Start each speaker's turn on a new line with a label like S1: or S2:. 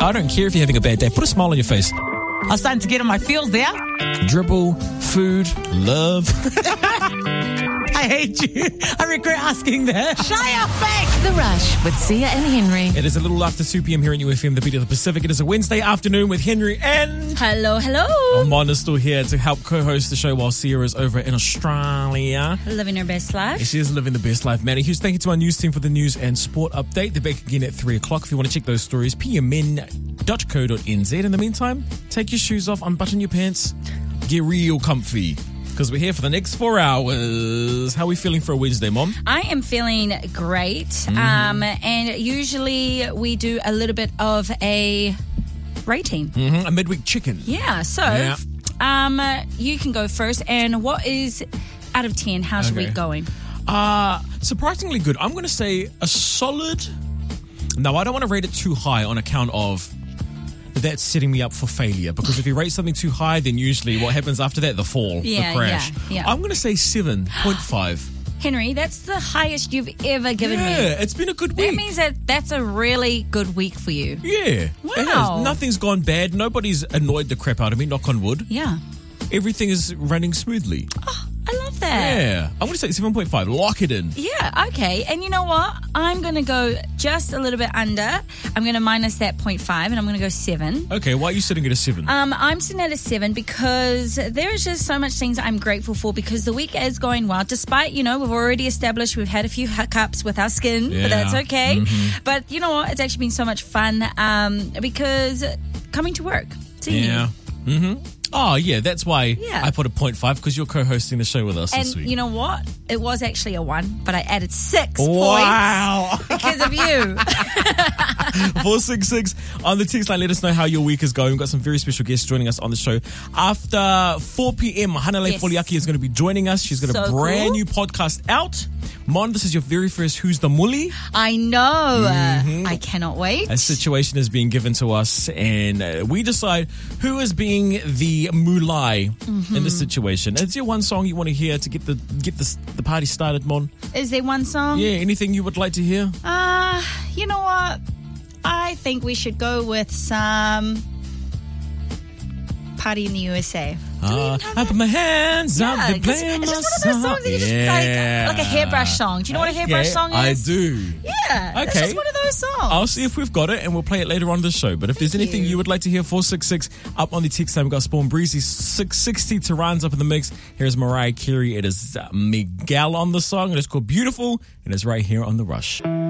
S1: I don't care if you're having a bad day. Put a smile on your face.
S2: I'm starting to get on my feels there.
S1: Dribble, food, love.
S2: I hate you. I regret asking that. Shut your face.
S3: The Rush with Sia and Henry.
S1: It is a little after 2 p.m. here at UFM, the beat of the Pacific. It is a Wednesday afternoon with Henry and...
S3: Hello, hello.
S1: Mon is still here to help co-host the show while Sia is over in Australia.
S3: Living her best life.
S1: She is living the best life. Manny Hughes, thank you to our news team for the news and sport update. They're back again at 3 o'clock. If you want to check those stories, pmn.co.nz. In the meantime, take your shoes off, unbutton your pants, get real comfy, because we're here for the next 4 hours. How are we feeling for a Wednesday, Mom?
S3: I am feeling great. And usually we do a little bit of a rating.
S1: A midweek chicken.
S3: Yeah, so you can go first. And what is out of 10? How's your week going?
S1: Surprisingly good. I'm going to say a solid... No, I don't want to rate it too high on account of that's setting me up for failure, because if you rate something too high, then usually what happens after that? The fall, the crash.
S3: Yeah.
S1: I'm going to say 7.5.
S3: Henry, that's the highest you've ever given me.
S1: Yeah, it's been a good week.
S3: That means that's a really good week for you.
S1: Yeah.
S3: Wow.
S1: It has. Nothing's gone bad. Nobody's annoyed the crap out of me, knock on wood.
S3: Yeah.
S1: Everything is running smoothly.
S3: Oh, I love that.
S1: Yeah. I'm going to say 7.5. Lock it in.
S3: Yeah, okay. And you know what? I'm going to go just a little bit under. I'm going to minus that 0.5 and I'm going to go 7.
S1: Okay, why are you sitting at a 7?
S3: I'm sitting at a 7 because there is just so much things I'm grateful for, because the week is going well. Despite, we've already established we've had a few hiccups with our skin, but that's okay. But you know what? It's actually been so much fun because coming to work, seeing you.
S1: Oh, yeah, that's why
S3: Yeah.
S1: I put a 0.5, because you're co-hosting the show with us this
S3: And
S1: week.
S3: you know what? It was actually a 1, but I added 6
S1: Wow.
S3: points because of you.
S1: 466 on the text line. Let us know how your week is going. We've got some very special guests joining us on the show. After 4 p.m, Hanalei Foliaki is going to be joining us. She's got a brand new podcast out. Mon, this is your very first Who's the Muli?
S3: I know. I cannot wait.
S1: A situation is being given to us, and we decide who is being the mulai in this situation. Is there one song you want to hear to get the party started, Mon?
S3: Is there one song?
S1: Yeah, anything you would like to hear?
S3: You know what? I think we should go with some Party in the USA.
S1: I put my hands up to play
S3: it's
S1: my
S3: just one of those songs that you just like a hairbrush song. Do you know what a hairbrush song is?
S1: I do.
S3: Yeah.
S1: Okay.
S3: It's just one of those songs.
S1: I'll see if we've got it, and we'll play it later on the show. But if there's anything you would like to hear, 466 up on the text line. We've got Spawn Breezy, 660 Tehran's up in the mix. Here's Mariah Carey. It is Miguel on the song, and it's called Beautiful, and it's right here on The Rush.